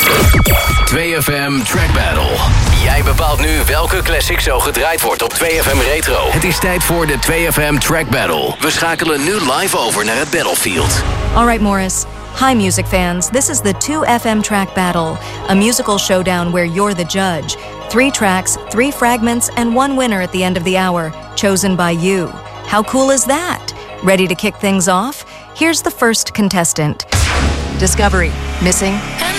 2FM Track Battle. Jij bepaalt nu welke classic zo gedraaid wordt op 2FM Retro. Het is tijd voor de 2FM Track Battle. We schakelen nu live over naar het battlefield. All right, Morris. Hi, music fans. This is the 2FM Track Battle, a musical showdown where you're the judge. 3 tracks, 3 fragments, and 1 winner at the end of the hour, chosen by you. How cool is that? Ready to kick things off? Here's the first contestant. Discovery, Missing.